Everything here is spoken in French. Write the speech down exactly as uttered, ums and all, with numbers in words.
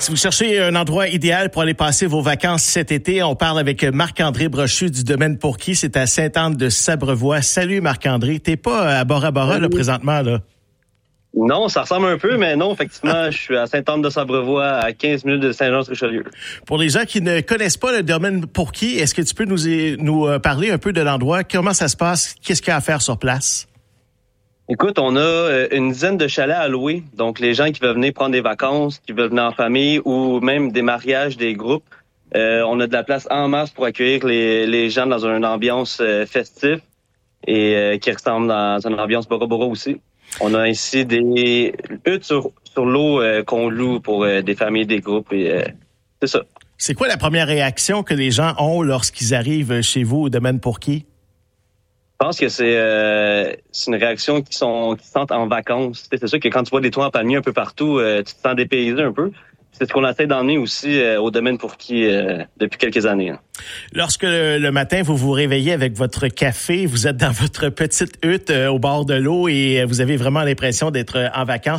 Si vous cherchez un endroit idéal pour aller passer vos vacances cet été, on parle avec Marc-André Brochu du domaine Pourquis. C'est à Sainte-Anne-de-Sabrevoix. Salut Marc-André. T'es pas à Bora Bora là, présentement, là? Non, ça ressemble un peu, mais non, effectivement, je suis à Sainte-Anne-de-Sabrevoix, à quinze minutes de Saint-Jean-sur-Richelieu. Pour les gens qui ne connaissent pas le domaine Pourquis, est-ce que tu peux nous, nous parler un peu de l'endroit? Comment ça se passe? Qu'est-ce qu'il y a à faire sur place? Écoute, on a une dizaine de chalets à louer. Donc, les gens qui veulent venir prendre des vacances, qui veulent venir en famille ou même des mariages, des groupes, euh, on a de la place en masse pour accueillir les, les gens dans une ambiance euh, festive et euh, qui ressemble dans une ambiance Bora Bora aussi. On a ici des huttes sur, sur l'eau euh, qu'on loue pour euh, des familles, des groupes et euh, c'est ça. C'est quoi la première réaction que les gens ont lorsqu'ils arrivent chez vous au domaine Pourquis? Je pense que c'est, euh, c'est une réaction qui sont qui se sentent en vacances. C'est sûr que quand tu vois des toits en palmier un peu partout, euh, tu te sens dépaysé un peu. C'est ce qu'on essaie d'emmener aussi euh, au domaine Pourquis euh, depuis quelques années. Hein. Lorsque le, le matin, vous vous réveillez avec votre café, vous êtes dans votre petite hutte euh, au bord de l'eau et vous avez vraiment l'impression d'être en vacances.